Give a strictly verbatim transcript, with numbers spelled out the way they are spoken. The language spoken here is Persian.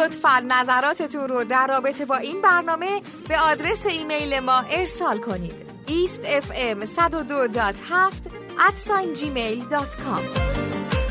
لطفاً نظراتتون رو در رابطه با این برنامه به آدرس ایمیل ما ارسال کنید. ایست اف ام صد و دو دات هفت ات جیمیل دات کام.